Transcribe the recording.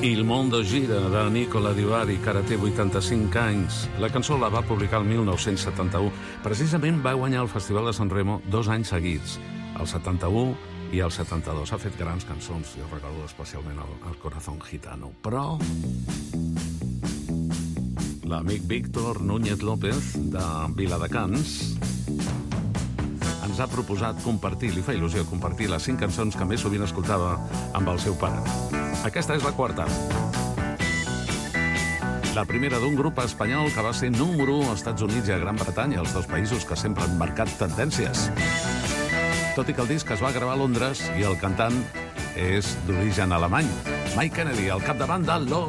Il mondo gira, de Nicola Di Bari, que ara té 85 anys. La cançó la va publicar el 1971. Precisament va guanyar el Festival de San Remo 2 anys seguits, el 71 i el 72. Ha fet grans cançons, jo recordo especialment el Corazón Gitano. Però l'amic Víctor Núñez López, de Viladecans, ens ha proposat compartir, li fa il·lusió compartir les 5 cançons que més sovint escoltava amb el seu pare. Aquesta és la quarta. La primera d'un grup espanyol que va ser número 1 als Estats Units i a Gran Bretanya, els dos països que sempre han marcat tendències. Tot i que el disc es va gravar a Londres i el cantant és d'origen alemany. Mike Kennedy, al capdavant de